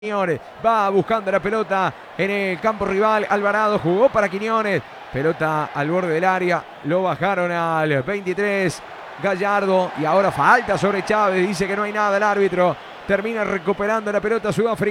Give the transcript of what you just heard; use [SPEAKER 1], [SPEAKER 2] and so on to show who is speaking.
[SPEAKER 1] Quiñones va buscando la pelota en el campo rival. Alvarado jugó para Quiñones. Pelota al borde del área. Lo bajaron al 23. Gallardo. Y ahora falta sobre Chávez. Dice que no hay nada el árbitro. Termina recuperando la pelota Sudáfrica.